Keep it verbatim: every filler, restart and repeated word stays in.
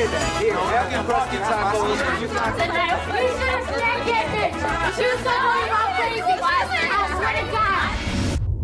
did that. Here, have your crusty tacos. We should have snagged it. You saw